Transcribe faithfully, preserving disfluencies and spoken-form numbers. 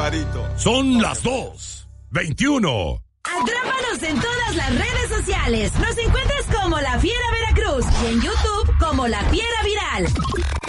Barbarito. Son las dos veintiuno. Atrápanos en todas las redes sociales. Nos encuentras como La Fiera Veracruz y en YouTube como La Fiera Viral.